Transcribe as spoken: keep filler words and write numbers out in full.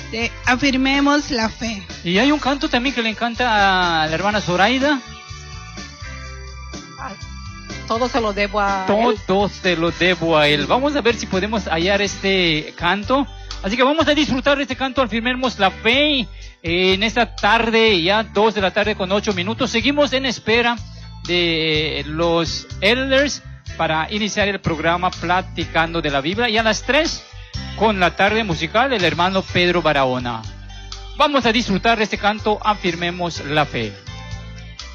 de Afirmemos la Fe. Y hay un canto también que le encanta a la hermana Zoraida. Todo se lo debo a Todo él. se lo debo a él. Vamos a ver si podemos hallar este canto. Así que vamos a disfrutar de este canto, Afirmemos la Fe. En esta tarde, ya dos de la tarde con ocho minutos. Seguimos en espera de los elders para iniciar el programa Platicando de la Biblia. Y a las tres, con la tarde musical, el hermano Pedro Barahona. Vamos a disfrutar de este canto, Afirmemos la Fe.